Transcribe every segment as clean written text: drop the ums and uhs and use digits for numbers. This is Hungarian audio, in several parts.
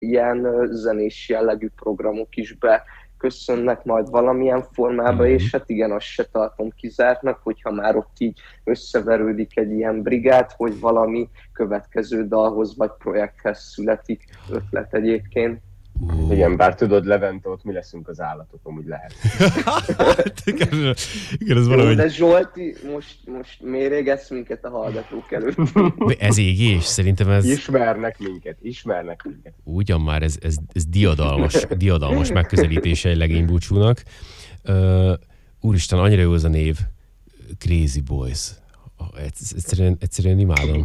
ilyen zenés jellegű programok is beköszönnek majd valamilyen formába, és hát igen, azt se tartom kizártnak, hogyha már ott így összeverődik egy ilyen brigád, hogy valami következő dalhoz vagy projekthez születik ötlet egyébként. Igen, bár tudod, Levente, ott mi leszünk az állatok, amúgy lehet. Igen, ez valahogy... De Zsolti, most méregetsz minket a hallgatók előtt. Ez égés, szerintem ez... Ismernek minket. Ugyan már, ez diadalmas megközelítése egy legénybúcsúnak. Úristen, annyira jó az a név. Crazy Boys. Egyszerűen imádom.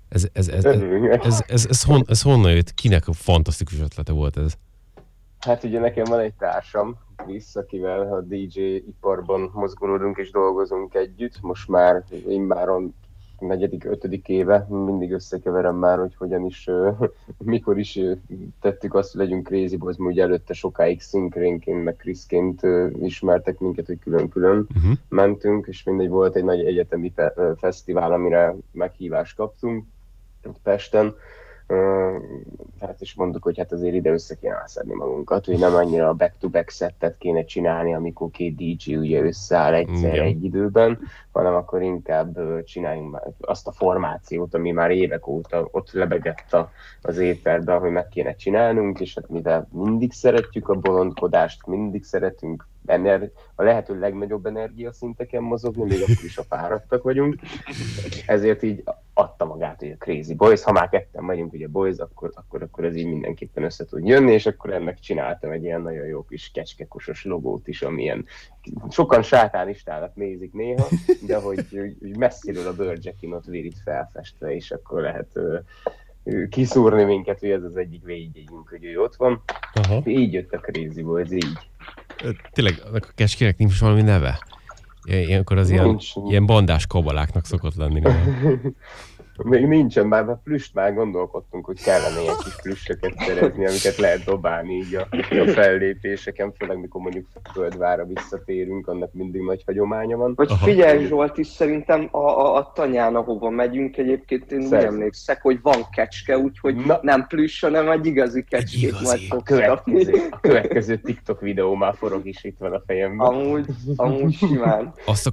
Ez honnan jött? Kinek a fantasztikus ötlete volt ez? Hát ugye nekem van egy társam, Krisz, akivel a DJ iparban mozgolódunk és dolgozunk együtt. Most már immáron 4.-5. éve mindig összekeverem már, hogy hogyan is, mikor is tettük azt, hogy legyünk Crazy Boys, mert ugye előtte sokáig Syncrénként, meg Kriszként ismertek minket, hogy külön-külön mentünk, és mindegy, volt egy nagy egyetemi fesztivál, amire meghívást kaptunk Pesten. Hát is mondtuk, hogy hát azért ide össze kéne szedni magunkat, hogy nem annyira a back-to-back szettet kéne csinálni, amikor két DJ ugye összeáll egyszerre egy időben, hanem akkor inkább csináljunk azt a formációt, ami már évek óta ott lebegett az éterben, hogy meg kéne csinálnunk, és hát mivel mindig szeretjük a bolondkodást, mindig szeretünk a lehető legnagyobb energiaszinteken mozogni, még akkor is a fáradtak vagyunk. Ezért így adta magát, hogy a Crazy Boys, ha már ketten vagyunk ugye Boys, akkor ez így mindenképpen össze tud jönni, és akkor ennek csináltam egy ilyen nagyon jó kis kecskekusos logót is, amilyen sokan sátánistának nézik néha, de hogy messziről a Bőrcsekinot vérit felfestve, és akkor lehet kiszúrni minket, hogy ez az egyik védjegyünk, hogy ő ott van. Aha. Így jött a Crazy Boys, így. Tényleg, a kecskének nincs valami neve? Ilyenkor az ilyen bandás kabaláknak szokott lenni. Még nincsen, bár plüst már gondolkodtunk, hogy kellene ilyen kis plüssöket szerezni, amiket lehet dobálni így a fellépéseken, főleg mikor mondjuk Földvárra visszatérünk, annak mindig nagy hagyománya van. Vagy figyelj Zsolt is, szerintem a tanyán, ahova megyünk egyébként, én úgy emlékszek, hogy van kecske, úgyhogy nem plüss, hanem egy igazi kecskét majd a következő TikTok videó már forog is itt van a fejemben. Amúgy simán.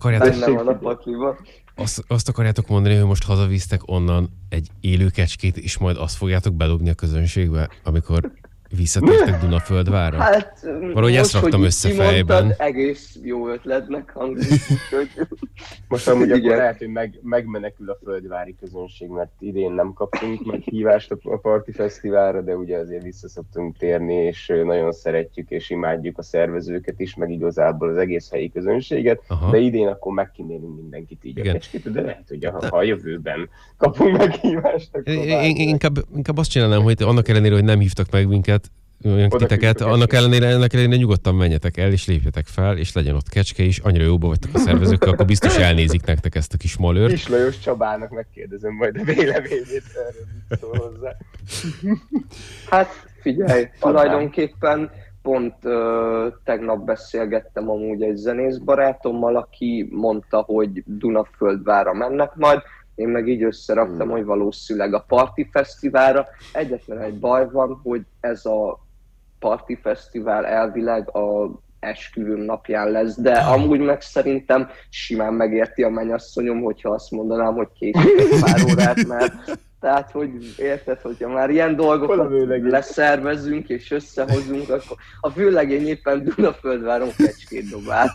Azt akarjátok mondani, hogy most hazavisztek onnan egy élő kecskét, és majd azt fogjátok bedobni a közönségbe, amikor visszatértek Dunaföldvárra? Hát, valahogy ezt raktam össze fejben. Egész jó ötletnek hangzik. Most amúgy akkor lehet, hogy megmenekül a földvári közönség, mert idén nem kaptunk meghívást a Party Fesztiválra, de ugye azért vissza szoktunk térni, és nagyon szeretjük és imádjuk a szervezőket is, meg igazából az egész helyi közönséget, de idén akkor megkímélünk mindenkit így a kecskét, de lehet, hogy ha a jövőben kapunk meghívást, akkor inkább azt csinálnám, hogy annak ellenére, hogy nem hívtak meg minket, titeket, annak ellenére nyugodtan menjetek el, és lépjetek fel, és legyen ott kecske is, annyira jóba vagytok a szervezőkkel, akkor biztos elnézik nektek ezt a kis malőrt. Kis Lajos Csabának megkérdezem majd a véleményét, erről mit szól hozzá. Hát figyelj, tulajdonképpen pont tegnap beszélgettem amúgy egy zenész barátommal, aki mondta, hogy Dunaföldvárra mennek majd. Én meg így összeraktam, hogy valószínűleg a Party Fesztiválra. Egyetlen egy baj van, hogy ez a Party Fesztivál elvileg a esküvőm napján lesz, de amúgy meg szerintem simán megérti a mennyasszonyom, hogyha azt mondanám, hogy késik pár órát, mert tehát, hogy érted, hogyha már ilyen dolgokat leszervezünk és összehozunk, akkor a vőlegény éppen Dunaföldváron kecskét dobál.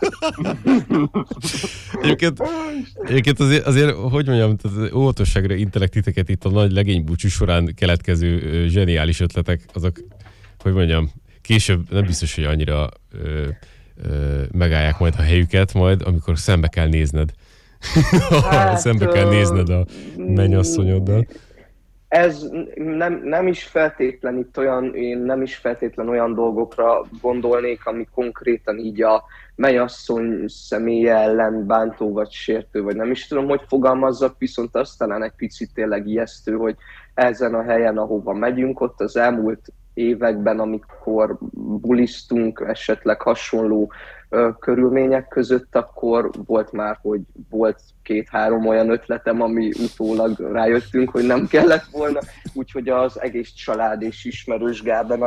Egyébként azért, hogy mondjam, óvatosságra intelek titeket itt a nagy legénybúcsú során keletkező zseniális ötletek, azok, hogy mondjam, később nem biztos, hogy annyira megállják majd a helyüket, majd amikor szembe kell nézned. Szembe kell nézned a mennyasszonyoddal. Ez nem is feltétlen itt olyan, én nem is feltétlen olyan dolgokra gondolnék, ami konkrétan így a mennyasszony személye ellen bántó vagy sértő, vagy nem is tudom, hogy fogalmazzak, viszont az talán egy picit tényleg ijesztő, hogy ezen a helyen, ahova megyünk, ott az elmúlt években, amikor bulisztunk, esetleg hasonló körülmények között, akkor volt már, hogy volt 2-3 olyan ötletem, ami utólag rájöttünk, hogy nem kellett volna, úgyhogy az egész család és ismerős gárda